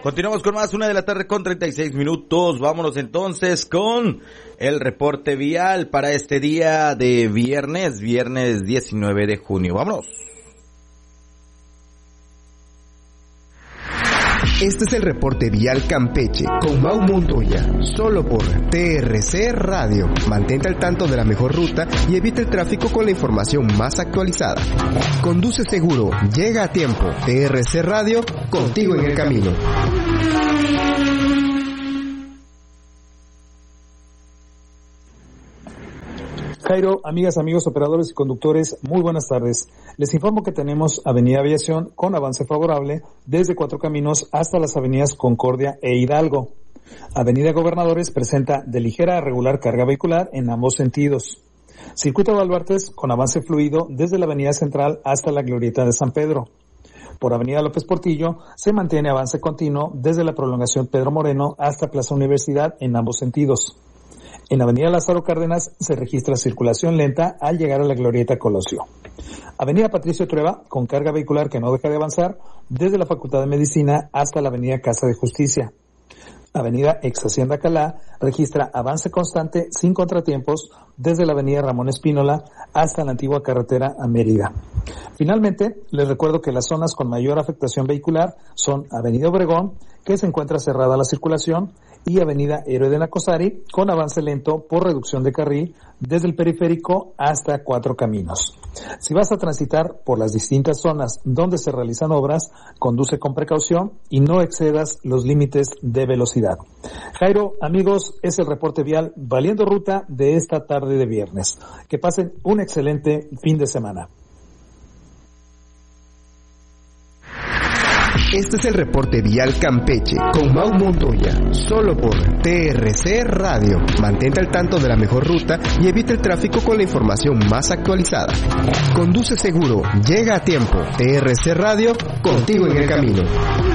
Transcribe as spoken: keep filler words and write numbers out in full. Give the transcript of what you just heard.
Continuamos con más, una de la tarde con treinta y seis minutos. Vámonos entonces con el reporte vial para este día de viernes, viernes diecinueve de junio. Vámonos. Este es el reporte vial Campeche con Mau Montoya, solo por T R C Radio. Mantente al tanto de la mejor ruta y evita el tráfico con la información más actualizada. Conduce seguro, llega a tiempo. T R C Radio, contigo en el camino. Jairo, amigas, amigos, operadores y conductores, muy buenas tardes. Les informo que tenemos Avenida Aviación con avance favorable desde Cuatro Caminos hasta las avenidas Concordia e Hidalgo. Avenida Gobernadores presenta de ligera a regular carga vehicular en ambos sentidos. Circuito Baluartes con avance fluido desde la Avenida Central hasta la Glorieta de San Pedro. Por Avenida López Portillo se mantiene avance continuo desde la prolongación Pedro Moreno hasta Plaza Universidad en ambos sentidos. En Avenida Lázaro Cárdenas se registra circulación lenta al llegar a la Glorieta Colosio. Avenida Patricio Trueba, con carga vehicular que no deja de avanzar, desde la Facultad de Medicina hasta la Avenida Casa de Justicia. Avenida Ex Hacienda Calá registra avance constante sin contratiempos desde la Avenida Ramón Espínola hasta la antigua carretera a Mérida. Finalmente, les recuerdo que las zonas con mayor afectación vehicular son Avenida Obregón, que se encuentra cerrada a la circulación, y Avenida Héroe de Nacosari, con avance lento por reducción de carril desde el periférico hasta Cuatro Caminos. Si vas a transitar por las distintas zonas donde se realizan obras, conduce con precaución y no excedas los límites de velocidad. Jairo, amigos, es el reporte vial Valiendo Ruta de esta tarde de viernes. Que pasen un excelente fin de semana. Este es el reporte vial Campeche con Mau Montoya, solo por T R C Radio. Mantente al tanto de la mejor ruta y evita el tráfico con la información más actualizada. Conduce seguro, llega a tiempo. T R C Radio, contigo en el camino.